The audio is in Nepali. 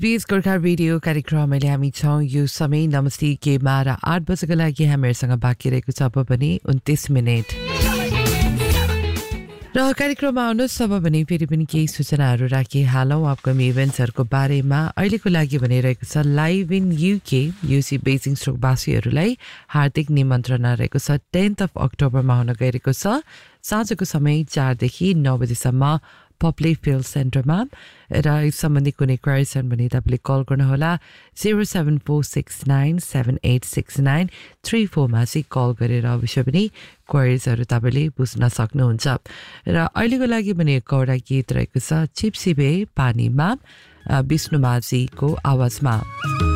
SBS गोर्खा रेडियो कार्यक्रम अहिले हामी छौँ यो समय नमस्ते केमा र 8 बजेको लागि हामीहरूसँग बाँकी रहेको छ अब पनि 29 मिनेट र कार्यक्रममा आउनुहोस् अब भने फेरि पनि केही सूचनाहरू राखिहालौँ अपकमिङ इभेन्ट्सहरूको बारेमा अहिलेको लागि भनिरहेको छ लाइभ इन युके युसी बेजिङ स्ट्रोकवासीहरूलाई हार्दिक निमन्त्रणा रहेको छ 10th of अक्टोबरमा हुन गइरहेको छ साँझको समय 4 देखि 9 बजेसम्म पब्लिक फिल्ड सेन्टरमा र यस सम्बन्धी कुनै क्वेरी छन् भने तपाईँले कल गर्नुहोला 07469786934 मा चाहिँ कल गरेर अवश्य पनि क्वेरिजहरू तपाईँले बुझ्न सक्नुहुन्छ र अहिलेको लागि भने एउटा गीत रहेको छ चिप्सिबे पानीमा विष्णु माझीको आवाजमा